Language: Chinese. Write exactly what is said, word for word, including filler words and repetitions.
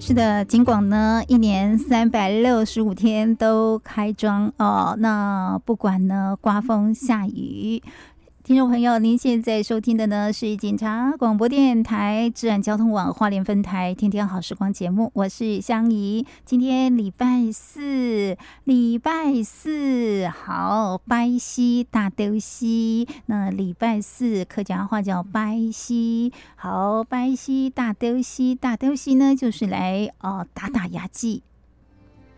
是的，警广呢一年三百六十五天都开庄哦，那不管呢刮风下雨。听众朋友，您现在收听的呢是警察广播电台治安交通网花莲分台天天好时光节目，我是香怡。今天礼拜四，礼拜四好，拜西大丢西。那礼拜四客家话叫拜西，好，拜西大丢西，大丢西呢就是来哦打打牙祭